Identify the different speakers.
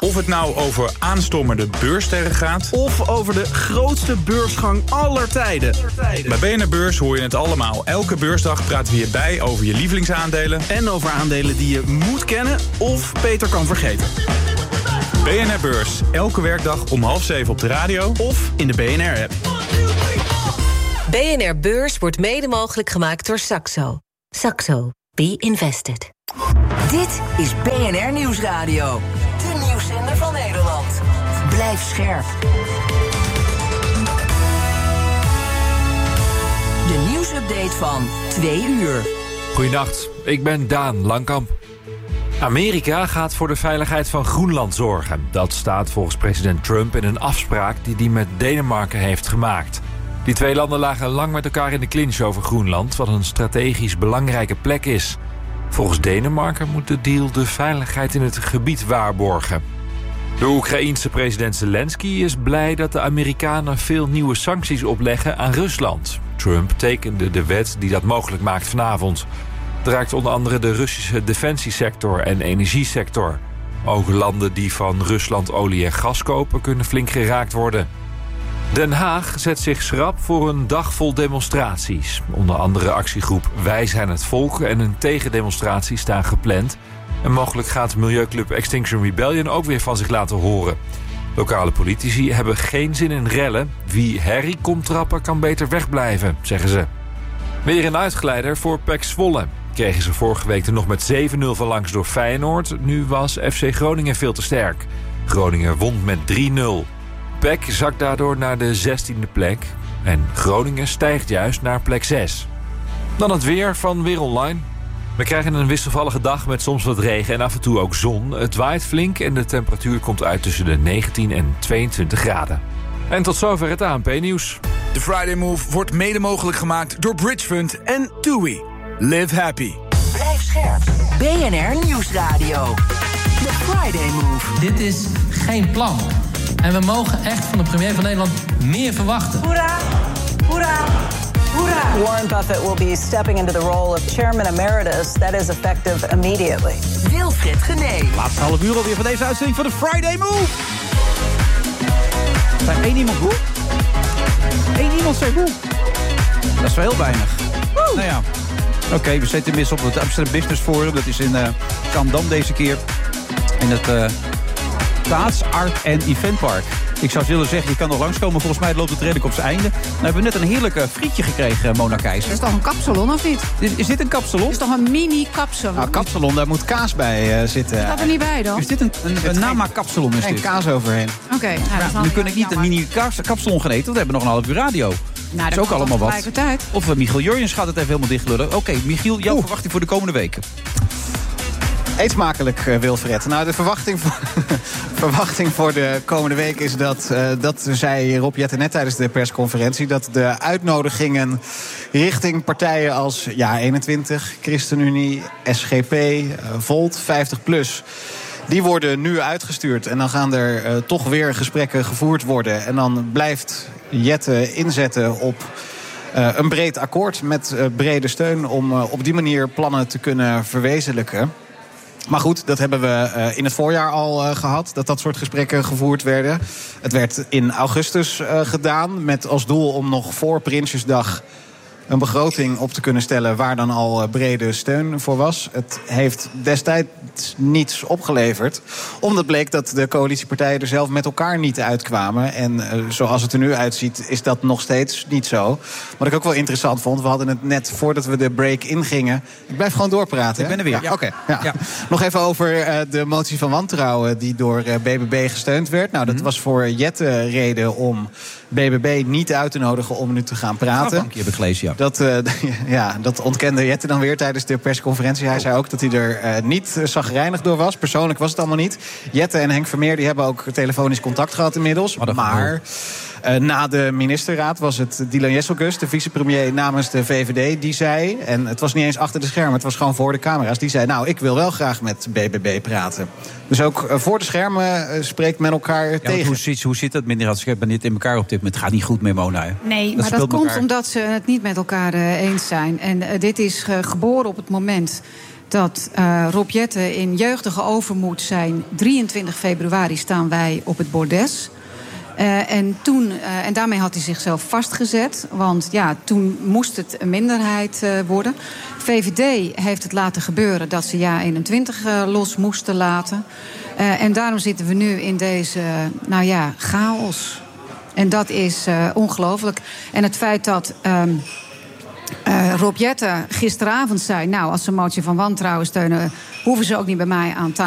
Speaker 1: Of het nou over aanstormende beurssterren gaat,
Speaker 2: of over de grootste beursgang aller tijden.
Speaker 1: Bij BNR Beurs hoor je het allemaal. Elke beursdag praten we hierbij over je lievelingsaandelen.
Speaker 2: En over aandelen die je moet kennen of beter kan vergeten.
Speaker 1: BNR Beurs, elke werkdag om 6:30 op de radio
Speaker 2: of in de BNR-app.
Speaker 3: BNR Beurs wordt mede mogelijk gemaakt door Saxo. Saxo. Be invested.
Speaker 4: Dit is BNR Nieuwsradio. De nieuwszender van Nederland. Blijf scherp. De nieuwsupdate van 2 uur.
Speaker 5: Goedenacht, ik ben Daan Langkamp. Amerika gaat voor de veiligheid van Groenland zorgen. Dat staat volgens president Trump in een afspraak die hij met Denemarken heeft gemaakt. Die twee landen lagen lang met elkaar in de clinch over Groenland, wat een strategisch belangrijke plek is. Volgens Denemarken moet de deal de veiligheid in het gebied waarborgen. De Oekraïense president Zelensky is blij dat de Amerikanen veel nieuwe sancties opleggen aan Rusland. Trump tekende de wet die dat mogelijk maakt vanavond. Het raakt onder andere de Russische defensiesector en energiesector. Ook landen die van Rusland olie en gas kopen kunnen flink geraakt worden. Den Haag zet zich schrap voor een dag vol demonstraties. Onder andere actiegroep Wij zijn het volk en een tegendemonstratie staan gepland. En mogelijk gaat milieuclub Extinction Rebellion ook weer van zich laten horen. Lokale politici hebben geen zin in rellen. Wie herrie komt trappen kan beter wegblijven, zeggen ze. Weer een uitgeleider voor PEC Zwolle. Kregen ze vorige week er nog met 7-0 van langs door Feyenoord. Nu was FC Groningen veel te sterk. Groningen won met 3-0. PEC zakt daardoor naar de 16e plek. En Groningen stijgt juist naar plek 6. Dan het weer van Weer Online. We krijgen een wisselvallige dag met soms wat regen en af en toe ook zon. Het waait flink en de temperatuur komt uit tussen de 19 en 22 graden. En tot zover het ANP-nieuws.
Speaker 6: De Friday Move wordt mede mogelijk gemaakt door Bridge Fund en TUI. Live happy.
Speaker 4: Blijf scherp. BNR Nieuwsradio. The Friday Move.
Speaker 7: Dit is geen plan. En we mogen echt van de premier van Nederland meer verwachten.
Speaker 8: Hoera! Hoera! Hoera! Warren Buffett will be stepping into the role of chairman emeritus. That is effective immediately.
Speaker 4: Wilfred Genee.
Speaker 2: Laatste half uur alweer van deze uitzending van de Friday Move. Zijn één iemand hoe? Eén iemand zei hoe? Dat is wel heel weinig. Woe. Nou ja. Oké, we zitten mis op het Amsterdam Business Forum. Dat is in Zaandam deze keer. In het Staats, Art en Eventpark. Ik zou willen zeggen, je kan nog langskomen. Volgens mij loopt het redelijk op zijn einde. Nou hebben we net een heerlijk frietje gekregen, Mona Keizer.
Speaker 9: Is toch een kapsalon of niet?
Speaker 2: Is dit een kapsalon?
Speaker 9: Is toch een mini-kapsalon?
Speaker 10: Nou, kapsalon, daar moet kaas bij zitten.
Speaker 9: Is dat er niet bij dan?
Speaker 2: Is dit een namaak-kapsalon?
Speaker 10: En kaas overheen.
Speaker 9: Oké. Nou,
Speaker 2: nu kun ik niet een mini-kapsalon gaan eten, want we hebben nog een half uur radio.
Speaker 9: Nou,
Speaker 2: dat is ook allemaal wat.
Speaker 9: Of
Speaker 2: Michiel Jurjens gaat het even helemaal dichtlullen. Oké, Michiel, jouw verwachting voor de komende weken?
Speaker 10: Eet smakelijk, Wilfred. Nou, de verwachting voor de komende week is dat zei Rob Jetten net tijdens de persconferentie, dat de uitnodigingen richting partijen als Ja21, ChristenUnie, SGP, Volt, 50PLUS... die worden nu uitgestuurd. En dan gaan er toch weer gesprekken gevoerd worden. En dan blijft Jetten inzetten op een breed akkoord met brede steun om op die manier plannen te kunnen verwezenlijken. Maar goed, dat hebben we in het voorjaar al gehad, dat soort gesprekken gevoerd werden. Het werd in augustus gedaan met als doel om nog voor Prinsjesdag een begroting op te kunnen stellen waar dan al brede steun voor was. Het heeft destijds niets opgeleverd, omdat bleek dat de coalitiepartijen er zelf met elkaar niet uitkwamen. En zoals het er nu uitziet, is dat nog steeds niet zo. Wat ik ook wel interessant vond, we hadden het net voordat we de break ingingen. Ik blijf gewoon doorpraten.
Speaker 2: Ik ben er weer.
Speaker 10: Ja, Oké. Ja. Nog even over de motie van wantrouwen die door BBB gesteund werd. Nou, dat was voor Jette reden om BBB niet uit te nodigen om nu te gaan praten.
Speaker 2: Dank je, heb ik gelezen,
Speaker 10: dat ontkende Jette dan weer tijdens de persconferentie. Hij zei ook dat hij er niet chagrijnig door was. Persoonlijk was het allemaal niet. Jette en Henk Vermeer die hebben ook telefonisch contact gehad inmiddels. Maar na de ministerraad was het Dylan Jesselgus, de vicepremier namens de VVD, die zei, en het was niet eens achter de schermen, het was gewoon voor de camera's, die zei, nou, ik wil wel graag met BBB praten. Dus ook voor de schermen spreekt men elkaar tegen.
Speaker 2: Hoe zit dat, meneer Radschep? Ben niet in elkaar op dit moment? Het gaat niet goed met Mona.
Speaker 9: Nee, maar dat komt omdat ze het niet met elkaar eens zijn. En dit is geboren op het moment dat Rob Jetten in jeugdige overmoed zijn. 23 februari staan wij op het bordes. En daarmee had hij zichzelf vastgezet. Want ja, toen moest het een minderheid worden. VVD heeft het laten gebeuren dat ze Ja 21 los moesten laten. En daarom zitten we nu in deze, chaos. En dat is ongelooflijk. En het feit dat Rob Jetten gisteravond zei... nou, als ze een motie van wantrouwen steunen... hoeven ze ook niet bij mij aan tafel.